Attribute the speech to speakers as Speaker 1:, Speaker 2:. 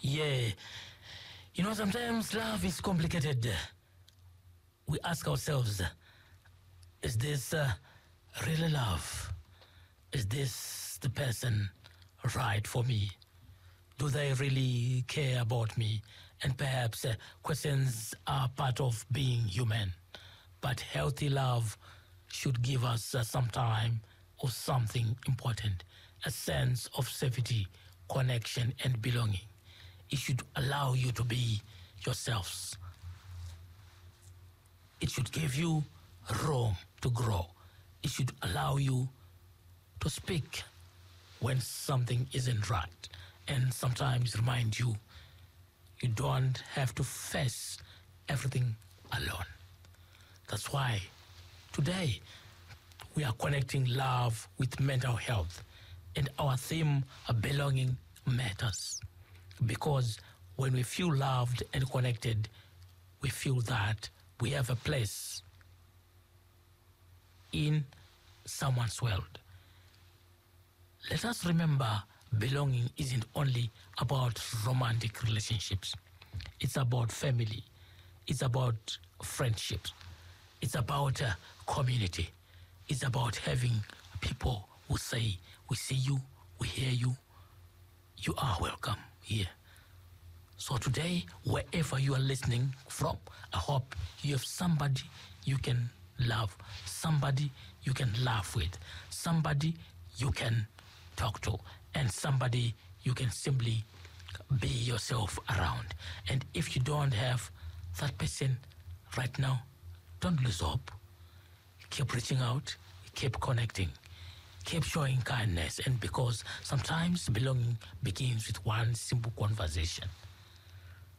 Speaker 1: Yeah. You know, sometimes love is complicated. We ask ourselves, is this really love? Is this the person right for me? Do they really care about me? And perhaps questions are part of being human. But healthy love should give us some time or something important, a sense of safety, connection, and belonging. It should allow you to be yourselves. It should give you room to grow. It should allow you to speak when something isn't right, and sometimes remind you you don't have to face everything alone. That's why today we are connecting love with mental health, and our theme of belonging matters. Because when we feel loved and connected, we feel that we have a place in someone's world. Let us remember, belonging isn't only about romantic relationships. It's about family. It's about friendships. It's about community. It's about having people who say, we see you, we hear you, you are welcome here. So today, wherever you are listening from, I hope you have somebody you can love, somebody you can laugh with, somebody you can talk to, and somebody you can simply be yourself around. And if you don't have that person right now, don't lose hope. Keep reaching out, keep connecting, keep showing kindness. And because sometimes belonging begins with one simple conversation.